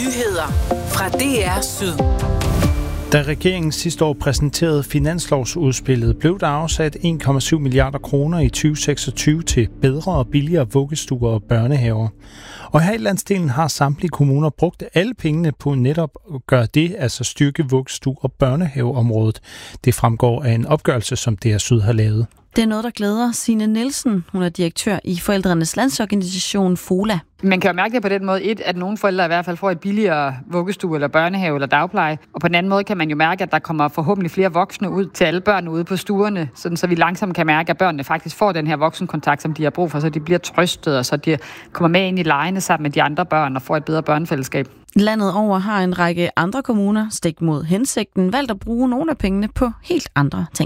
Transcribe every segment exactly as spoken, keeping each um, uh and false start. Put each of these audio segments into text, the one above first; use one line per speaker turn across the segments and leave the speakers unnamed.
Nyheder fra D R Syd.
Da regeringen sidste år præsenterede finanslovsudspillet, blev der afsat en komma syv milliarder kroner i tyve seksogtyve til bedre og billigere vuggestuer og børnehaver. Og her i landsdelen har samtlige kommuner brugt alle pengene på netop at gøre det, altså styrke vuggestue- og børnehaveområdet. Det fremgår af en opgørelse, som D R Syd har lavet.
Det er noget, der glæder Signe Nielsen. Hun er direktør i Forældrenes Landsorganisation FOLA.
Man kan jo mærke det på den måde, et, at nogle forældre i hvert fald får et billigere vuggestue eller børnehave eller dagpleje. Og på den anden måde kan man jo mærke, at der kommer forhåbentlig flere voksne ud til alle børn ude på stuerne, sådan så vi langsomt kan mærke, at børnene faktisk får den her voksenkontakt, som de har brug for, så de bliver trøstet, og så de kommer med ind i legene sammen med de andre børn og får et bedre børnefællesskab.
Landet over har en række andre kommuner, stik mod hensigten, valgt at bruge nogle af pengene på helt andre ting.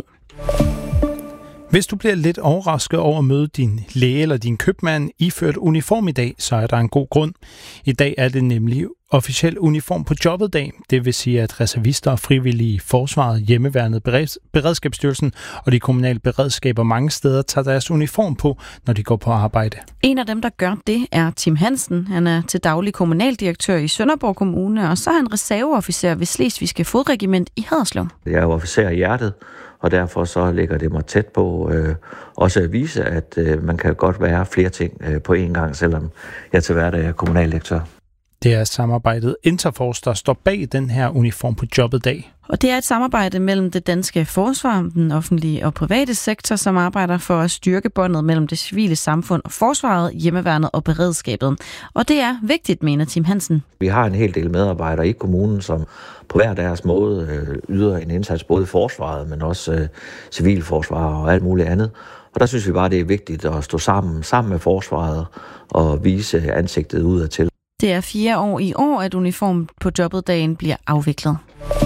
Hvis du bliver lidt overrasket over at møde din læge eller din købmand iført uniform i dag, så er der en god grund. I dag er det nemlig officiel uniform på jobbet dag. Det vil sige, at reservister og frivillige i Forsvaret, Hjemmeværnet, Beredskabsstyrelsen og de kommunale beredskaber mange steder tager deres uniform på, når de går på arbejde.
En af dem, der gør det, er Tim Hansen. Han er til daglig kommunaldirektør i Sønderborg Kommune, og så er han reserveofficer ved Slesvigske Fodregiment i Haderslev.
Jeg er jo officer i hjertet, og derfor så ligger det mig tæt på øh, også at vise, at øh, man kan godt være flere ting øh, på én gang, selvom jeg til hverdag er kommunaldirektør.
Det er samarbejdet Interforce, der står bag den her uniform på jobbet dag.
Og det er et samarbejde mellem det danske forsvar, den offentlige og private sektor, som arbejder for at styrke båndet mellem det civile samfund og forsvaret, hjemmeværnet og beredskabet. Og det er vigtigt, mener Tim Hansen.
Vi har en hel del medarbejdere i kommunen, som på hver deres måde øh, yder en indsats både i forsvaret, men også øh, civilforsvar og alt muligt andet. Og der synes vi bare, det er vigtigt at stå sammen, sammen med forsvaret og vise ansigtet udadtil.
Det er fire år i år, at uniform på jobbet-dagen bliver afviklet.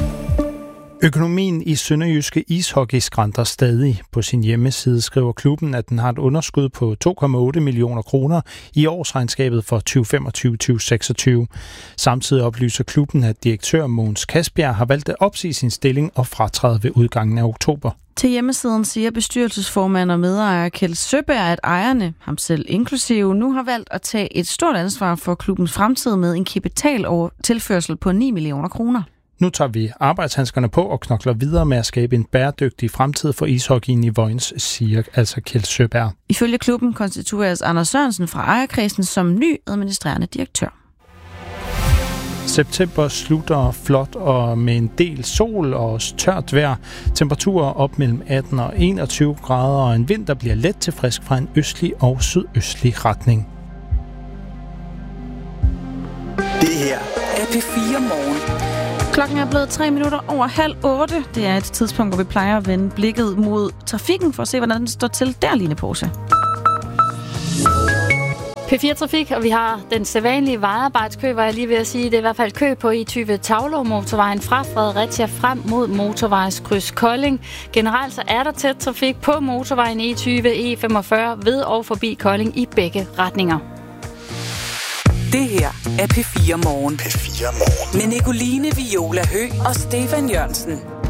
Økonomien i Sønderjyske Ishockey skranter stadig. På sin hjemmeside skriver klubben, at den har et underskud på to komma otte millioner kroner i årsregnskabet for tyve femogtyve til tyve seksogtyve. Samtidig oplyser klubben, at direktør Mogens Kasbjerg har valgt at opsige sin stilling og fratræde ved udgangen af oktober.
Til hjemmesiden siger bestyrelsesformand og medejer Kjeld Søberg, at ejerne, ham selv inklusive, nu har valgt at tage et stort ansvar for klubbens fremtid med en kapitaltilførsel på ni millioner kroner.
Nu tager vi arbejdshandskerne på og knokler videre med at skabe en bæredygtig fremtid for ishockeyen i Vojens, siger altså Kjeld Søberg.
Ifølge klubben konstitueres Anders Sørensen fra ejerkredsen som ny administrerende direktør.
September slutter flot og med en del sol og tørt vejr. Temperaturer op mellem atten og enogtyve grader, og en vind, der bliver let til frisk fra en østlig og sydøstlig retning.
Det her er P fire Morgen.
Klokken er blevet tre minutter over halv otte. Det er et tidspunkt, hvor vi plejer at vende blikket mod trafikken for at se, hvordan den står til der, Line Pose.
P fire Trafik, og vi har den sædvanlige vejarbejdskø, var jeg lige ved at sige. Det er i hvert fald kø på E tyve Taulov-motorvejen fra Fredericia frem mod motorvejskryds Kolding. Generelt så er der tæt trafik på motorvejen E tyve, E femogfyrre ved og forbi Kolding i begge retninger.
Det her er P fire Morgen. P fire Morgen. Med Nicoline Viola Høgh og Stefan Jørgensen.